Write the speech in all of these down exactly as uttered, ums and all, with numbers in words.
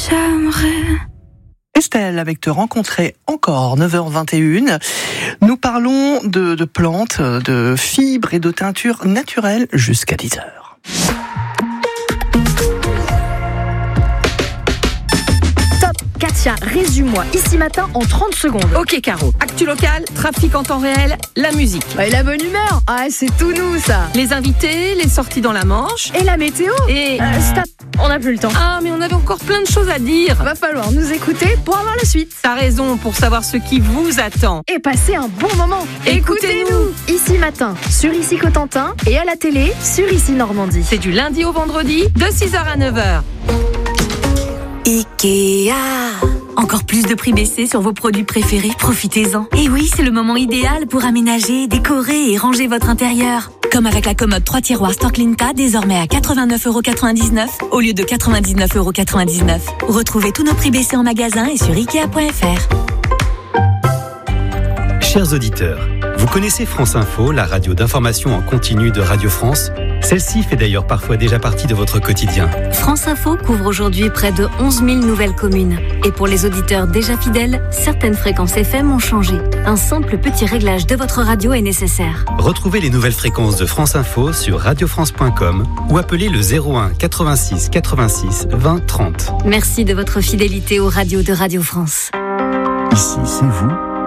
j'aimerais. Estelle, avec Te rencontrer encore, neuf heures vingt et une. Nous parlons de, de plantes, de fibres et de teintures naturelles jusqu'à dix heures. Katia, résume-moi ici matin en trente secondes. Ok Caro, actu local, trafic en temps réel, la musique. Et la bonne humeur, ah c'est tout nous ça. Les invités, les sorties dans la Manche. Et la météo. Et... Euh, stop, on n'a plus le temps. Ah mais on avait encore plein de choses à dire. Va falloir nous écouter pour avoir la suite. T'as raison, pour savoir ce qui vous attend. Et passer un bon moment. Écoutez-nous. Ici matin, sur Ici Cotentin et à la télé, sur Ici Normandie. C'est du lundi au vendredi, de six heures à neuf heures. Ikea. Encore plus de prix baissés sur vos produits préférés, profitez-en. Et oui, c'est le moment idéal pour aménager, décorer et ranger votre intérieur. Comme avec la commode trois tiroirs Storklinka, désormais à quatre-vingt-neuf euros quatre-vingt-dix-neuf au lieu de quatre-vingt-dix-neuf euros quatre-vingt-dix-neuf. Retrouvez tous nos prix baissés en magasin et sur ikea point f r. Chers auditeurs, vous connaissez France Info, la radio d'information en continu de Radio France ? Celle-ci fait d'ailleurs parfois déjà partie de votre quotidien. France Info couvre aujourd'hui près de onze mille nouvelles communes. Et pour les auditeurs déjà fidèles, certaines fréquences F M ont changé. Un simple petit réglage de votre radio est nécessaire. Retrouvez les nouvelles fréquences de France Info sur radio france point com ou appelez le zéro un quatre-vingt-six quatre-vingt-six vingt trente. Merci de votre fidélité aux radios de Radio France. Ici, c'est vous,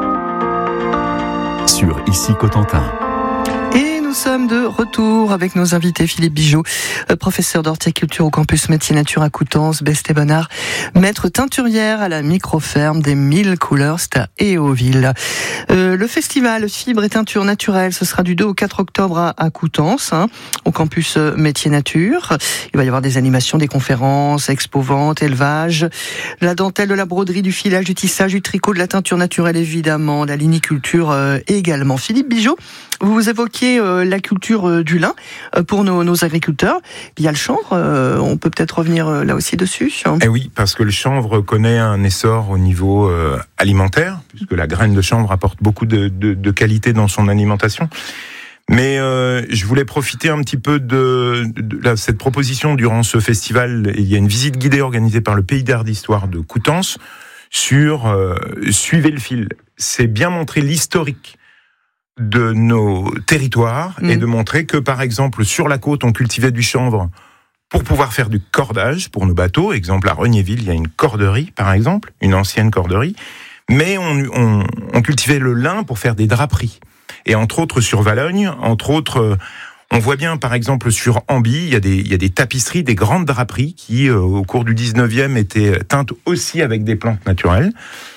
sur Ici Cotentin. Nous sommes de retour avec nos invités Philippe Bigeaud, professeur d'horticulture au campus Métiers Nature à Coutances, Besté Bonnard, maître teinturière à la microferme des Mille Couleurs, c'est à Héauville. Euh, le festival Fibres et Teintures Naturelles, ce sera du deux au quatre octobre à, à Coutances, hein, au campus Métiers Nature. Il va y avoir des animations, des conférences, expo-ventes, élevage, la dentelle, de la broderie, du filage, du tissage, du tricot, de la teinture naturelle évidemment, de la liniculture euh, également. Philippe Bigeaud, vous évoquiez euh, la culture euh, du lin euh, pour nos, nos agriculteurs. Il y a le chanvre, euh, on peut peut-être revenir euh, là aussi dessus. Eh oui, parce que le chanvre connaît un essor au niveau euh, alimentaire, puisque la graine de chanvre apporte beaucoup de, de, de qualité dans son alimentation. Mais euh, je voulais profiter un petit peu de, de, de la, cette proposition durant ce festival. Il y a une visite guidée organisée par le Pays d'Art d'Histoire de Coutances sur euh, Suivez le fil. C'est bien montrer l'historique de nos territoires mmh. et de montrer que, par exemple, sur la côte, on cultivait du chanvre pour pouvoir faire du cordage pour nos bateaux. Exemple, à Regnéville, il y a une corderie, par exemple, une ancienne corderie. Mais on, on, on cultivait le lin pour faire des draperies. Et entre autres, sur Valogne, entre autres, on voit bien, par exemple, sur Amby, il y a des, il y a des tapisseries, des grandes draperies qui, euh, au cours du dix-neuvième, étaient teintes aussi avec des plantes naturelles.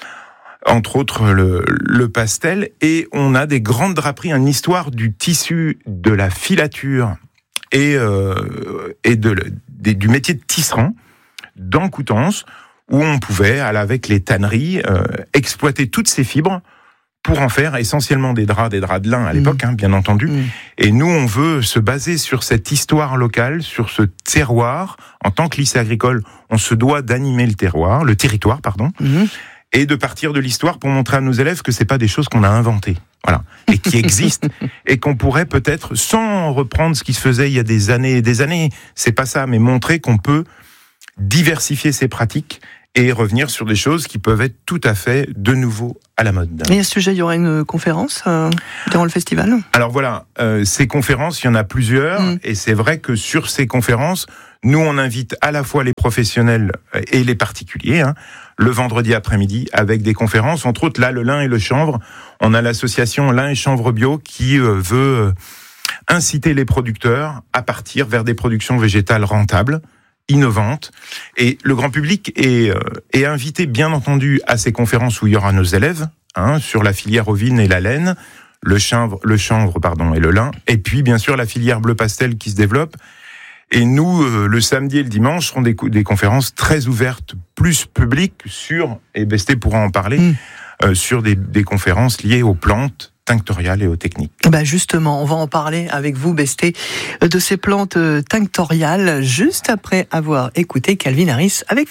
Entre autres le, le pastel, et on a des grandes draperies, une histoire du tissu, de la filature et, euh, et de, de, du métier de tisserand dans Coutances, où on pouvait, avec les tanneries, euh, exploiter toutes ces fibres pour en faire essentiellement des draps, des draps de lin à l'époque, mmh. hein, bien entendu. Mmh. Et nous, on veut se baser sur cette histoire locale, sur ce terroir. En tant que lycée agricole, on se doit d'animer le terroir, le territoire, pardon. Mmh. Et de partir de l'histoire pour montrer à nos élèves que c'est pas des choses qu'on a inventées, voilà, et qui existent, et qu'on pourrait peut-être, sans reprendre ce qui se faisait il y a des années et des années, c'est pas ça, mais montrer qu'on peut diversifier ces pratiques et revenir sur des choses qui peuvent être tout à fait de nouveau à la mode. Et à ce sujet, il y aura une conférence euh, durant le festival ? Alors voilà, euh, ces conférences, il y en a plusieurs, mmh. et c'est vrai que sur ces conférences, nous on invite à la fois les professionnels et les particuliers, hein, le vendredi après-midi, avec des conférences, entre autres là, le lin et le chanvre. On a l'association Lin et Chanvre Bio qui euh, veut euh, inciter les producteurs à partir vers des productions végétales rentables, innovantes. Et le grand public est, euh, est invité, bien entendu, à ces conférences où il y aura nos élèves, hein, sur la filière ovine et la laine, le chanvre, le chanvre pardon, et le lin, et puis bien sûr la filière bleu pastel qui se développe. Et nous, euh, le samedi et le dimanche, seront des, des conférences très ouvertes, plus publiques, sur, et Besté pourra en parler, mmh. euh, sur des, des conférences liées aux plantes tinctoriales et aux techniques. Bah justement, on va en parler avec vous, Besté, de ces plantes tinctoriales, juste après avoir écouté Calvin Harris avec